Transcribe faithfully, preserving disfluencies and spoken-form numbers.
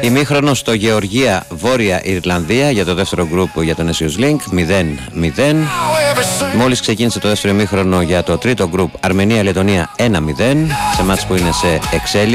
Ημίχρονο στο Γεωργία Βόρεια Ιρλανδία για το δεύτερο γκρουπ για τον Έσιος Link μηδέν μηδέν. Μόλις ξεκίνησε το δεύτερο ημίχρονο για το τρίτο γκρουπ Αρμενία Λετωνία ένα μηδέν, σε μάτς που είναι σε εξέλιξη.